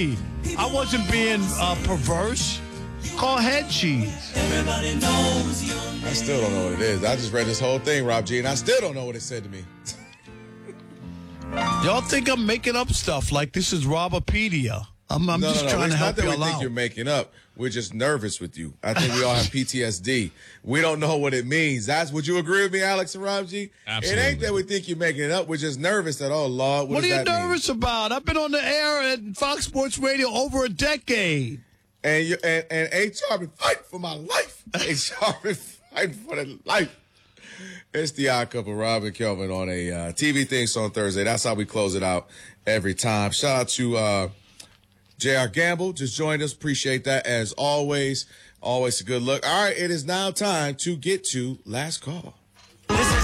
me. I wasn't being perverse. Call head cheese. I still don't know what it is. I just read this whole thing, Rob G, and I still don't know what it said to me. Y'all think I'm making up stuff like this is Robopedia. I'm just trying to help you out. It's not that we think out. you're making up. We're just nervous with you. I think we all have PTSD. We don't know what it means. Would you agree with me, Alex and Rob G? Absolutely. It ain't that we think you're making it up. We're just nervous that, oh, Lord, What are you nervous about? I've been on the air at Fox Sports Radio over a decade. And HR been fighting for my life. HR been fighting for the life. It's the Odd Couple, Rob and Kelvin on a TV Things on Thursday. That's how we close it out every time. Shout out to J.R. Gamble. Just joined us. Appreciate that as always. Always a good look. All right, it is now time to get to Last Call. This is